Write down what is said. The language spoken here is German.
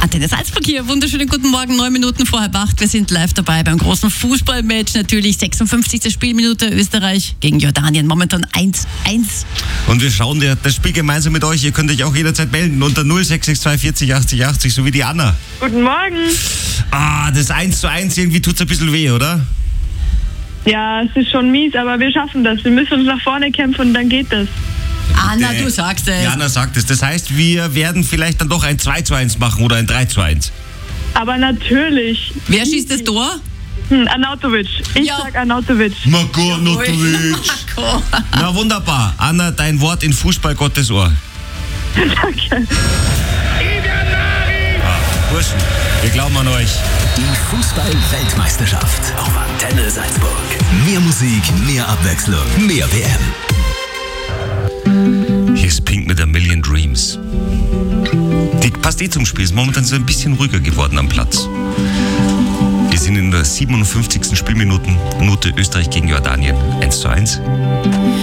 Antenne Salzburg hier. Wunderschönen guten Morgen, 9 Minuten vor 7:30. Wir sind live dabei beim großen Fußballmatch. Natürlich 56. Spielminute Österreich gegen Jordanien. Momentan 1-1. Und wir schauen dir das Spiel gemeinsam mit euch. Ihr könnt euch auch jederzeit melden unter 0662 40 80 80, so wie die Anna. Guten Morgen. Das 1:1, irgendwie tut's ein bisschen weh, oder? Ja, es ist schon mies, aber wir schaffen das. Wir müssen uns nach vorne kämpfen und dann geht das. Anna, du sagst es. Die Anna sagt es. Das heißt, wir werden vielleicht dann doch ein 2:1 machen oder ein 3:1. Aber natürlich. Wer schießt das Tor? Arnautovic. Ich sag Arnautovic. Marco Arnautovic. Na wunderbar. Anna, dein Wort in Fußball Gottes Ohr. Danke. Burschen, wir glauben an euch. Die Fußball-Weltmeisterschaft auf Antenne Salzburg. Mehr Musik, mehr Abwechslung, mehr WM. Hier ist Pink mit A Million Dreams. Die passt zum Spiel, ist momentan so ein bisschen ruhiger geworden am Platz. Wir sind in der 57. Spielminute Österreich gegen Jordanien. 1:1.